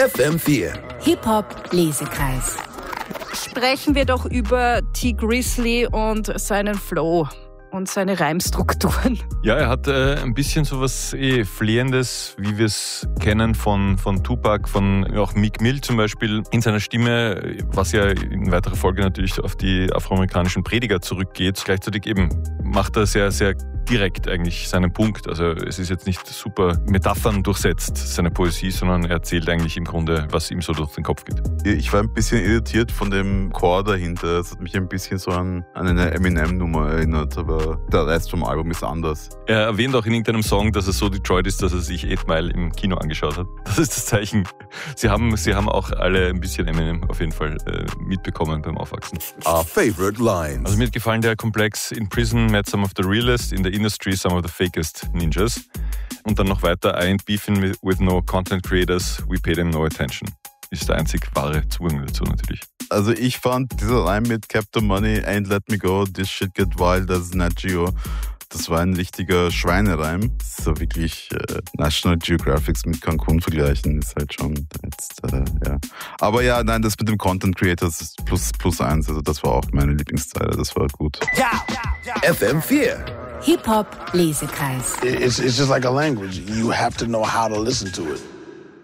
FM4 Hip-Hop-Lesekreis. Sprechen wir doch über Tee Grizzly und seinen Flow und seine Reimstrukturen. Ja, er hat ein bisschen sowas Flehendes, wie wir es kennen von Tupac, von auch Meek Mill zum Beispiel in seiner Stimme, was ja in weiterer Folge natürlich auf die afroamerikanischen Prediger zurückgeht. Gleichzeitig eben macht er sehr, sehr direkt eigentlich seinen Punkt. Also es ist jetzt nicht super Metaphern durchsetzt, seine Poesie, sondern er erzählt eigentlich im Grunde, was ihm so durch den Kopf geht. Ich war ein bisschen irritiert von dem Chor dahinter. Es hat mich ein bisschen so an eine Eminem-Nummer erinnert, aber der Rest vom Album ist anders. Er erwähnt auch in irgendeinem Song, dass er so Detroit ist, dass er sich 8 Mile im Kino angeschaut hat. Das ist das Zeichen. Sie haben auch alle ein bisschen Eminem auf jeden Fall mitbekommen beim Aufwachsen. Our favorite lines. Also mir hat gefallen der Komplex: In prison met some of the realest, in the industry some of the fakest ninjas. Und dann noch weiter: I ain't beefing with no content creators, we pay them no attention. Ist der einzig wahre Zugang dazu natürlich. Also ich fand dieser Reim mit Captain Money, ain't let me go, this shit get wild, das ist Nat Geo. Das war ein richtiger Schweinereim. So wirklich National Geographics mit Cancun vergleichen, ist halt schon jetzt, ja. Aber ja, nein, das mit dem Content Creators ist plus eins. Also das war auch meine Lieblingszeile, das war gut. FM4 Hip-Hop-Lesekreis. It's just like a language. You have to know how to listen to it.